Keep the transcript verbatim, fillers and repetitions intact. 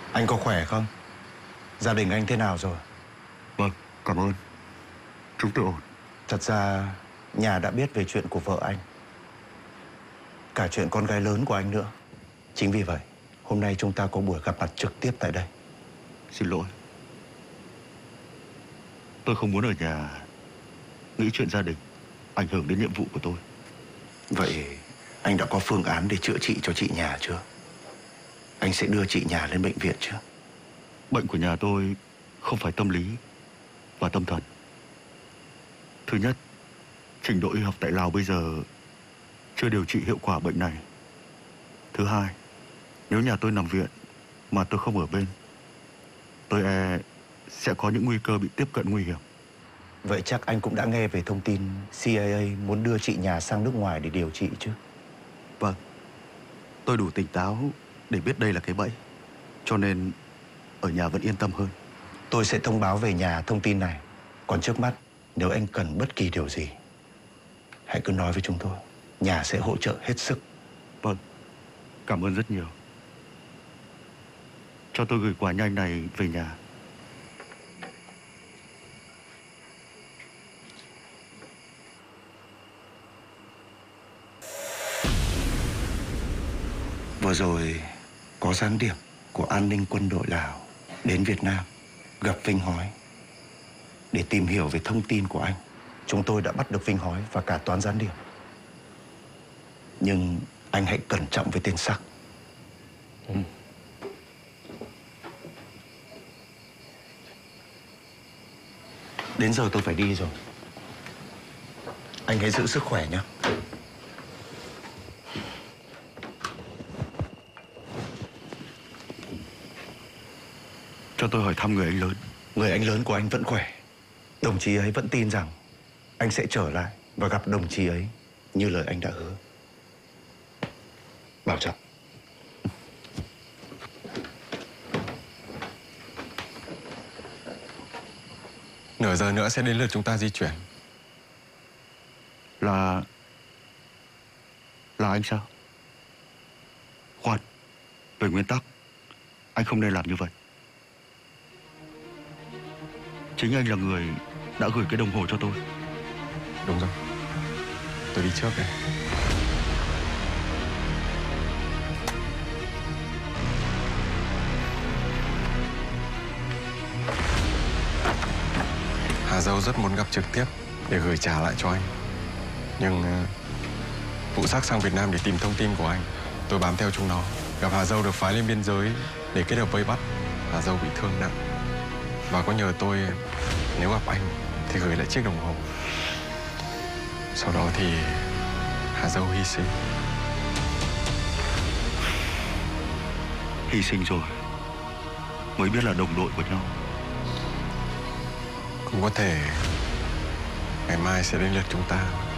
Anh có khỏe không? Gia đình anh thế nào rồi? Vâng, cảm ơn. Chúng tôi ổn. Thật ra nhà đã biết về chuyện của vợ anh, cả chuyện con gái lớn của anh nữa. Chính vì vậy hôm nay chúng ta có buổi gặp mặt trực tiếp tại đây. Xin lỗi. Tôi không muốn ở nhà nghĩ chuyện gia đình ảnh hưởng đến nhiệm vụ của tôi. Vậy anh đã có phương án để chữa trị cho chị nhà chưa? Anh sẽ đưa chị nhà lên bệnh viện chưa? Bệnh của nhà tôi không phải tâm lý và tâm thần. Thứ nhất, trình độ y học tại Lào bây giờ chưa điều trị hiệu quả bệnh này. Thứ hai, nếu nhà tôi nằm viện mà tôi không ở bên, tôi e sẽ có những nguy cơ bị tiếp cận nguy hiểm. Vậy chắc anh cũng đã nghe về thông tin C I A muốn đưa chị nhà sang nước ngoài để điều trị chứ? Vâng, tôi đủ tỉnh táo để biết đây là cái bẫy, cho nên ở nhà vẫn yên tâm hơn. Tôi sẽ thông báo về nhà thông tin này. Còn trước mắt, nếu anh cần bất kỳ điều gì, hãy cứ nói với chúng tôi. Nhà sẽ hỗ trợ hết sức. Vâng, cảm ơn rất nhiều. Cho tôi gửi quà nhanh này về nhà. Vừa rồi có gián điệp của an ninh quân đội Lào đến Việt Nam gặp Vinh Hói để tìm hiểu về thông tin của anh. Chúng tôi đã bắt được Vinh Hói và cả toán gián điệp. Nhưng anh hãy cẩn trọng với tên Sắc. Ừ. Đến giờ tôi phải đi rồi. Anh hãy giữ sức khỏe nhé. Cho tôi hỏi thăm người anh lớn. Người anh lớn của anh vẫn khỏe. Đồng chí ấy vẫn tin rằng anh sẽ trở lại và gặp đồng chí ấy như lời anh đã hứa. Bảo trọng. Nửa giờ nữa sẽ đến lượt chúng ta di chuyển. Là... Là anh sao? Khoan, về nguyên tắc, anh không nên làm như vậy. Chính anh là người đã gửi cái đồng hồ cho tôi. Đúng rồi. Tôi đi trước đây. Hà Dâu rất muốn gặp trực tiếp để gửi trả lại cho anh. Nhưng uh, Vũ Sắc sang Việt Nam để tìm thông tin của anh. Tôi bám theo chúng nó. Gặp Hà Dâu được phái lên biên giới để kết hợp vây bắt. Hà Dâu bị thương nặng và có nhờ tôi nếu gặp anh thì gửi lại chiếc đồng hồ. Sau đó thì Hà Dâu hy sinh. Hy sinh rồi mới biết là đồng đội của nhau. Cũng có thể ngày mai sẽ đến lượt chúng ta.